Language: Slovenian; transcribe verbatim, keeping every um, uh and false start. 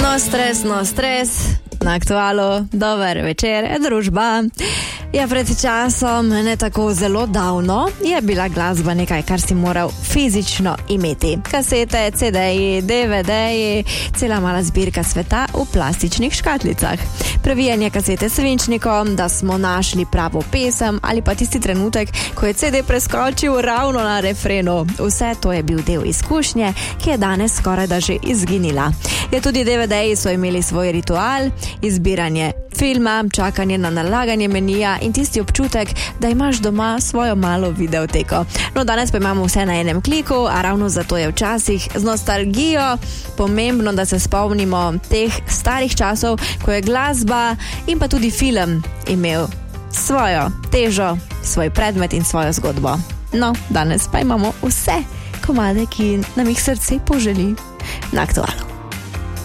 No stres, no stres, na Aktualu, dober večer, družba. Ja, pred časom, ne tako zelo davno, je bila glasba nekaj, kar si moral fizično imeti. Kasete, ce de-ji, de ve de-ji, cela mala zbirka sveta v plastičnih škatlicah. Previjanje kasete s svinčnikom, da smo našli pravo pesem ali pa tisti trenutek, ko je ce de preskočil ravno na refrenu. Vse to je bil del izkušnje, ki je danes skoraj da že izginila. Je tudi de ve de-ji so imeli svoj ritual, izbiranje filma, čakanje na nalaganje menija in tisti občutek, da imaš doma svojo malo videoteko. No, danes pa imamo vse na enem kliku, a ravno zato je včasih z nostalgijo pomembno, da se spomnimo teh starih časov, ko je glasba in pa tudi film imel svojo težo, svoj predmet in svojo zgodbo. No, danes pa imamo vse komade, ki nam jih srce poželi na Aktualu.